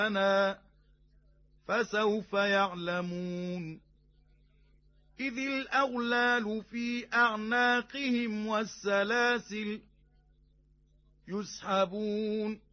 لنا فسوف يعلمون إذ الأغلال في أعناقهم والسلاسل يسحبون